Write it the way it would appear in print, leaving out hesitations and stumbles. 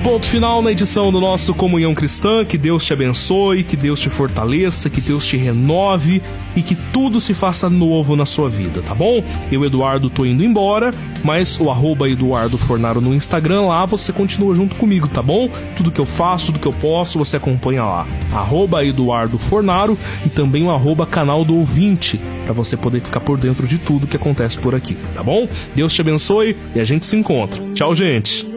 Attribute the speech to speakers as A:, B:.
A: Ponto final na edição do nosso Comunhão Cristã. Que Deus te abençoe, que Deus te fortaleça, que Deus te renove e que tudo se faça novo na sua vida, tá bom? Eu, Eduardo, tô indo embora, mas o @Eduardo Fornaro no Instagram, lá você continua junto comigo, tá bom? Tudo que eu faço, tudo que eu posto, você acompanha lá. @Eduardo Fornaro e também o @canal do ouvinte, para você poder ficar por dentro de tudo que acontece por aqui, tá bom? Deus te abençoe e a gente se encontra. Tchau, gente!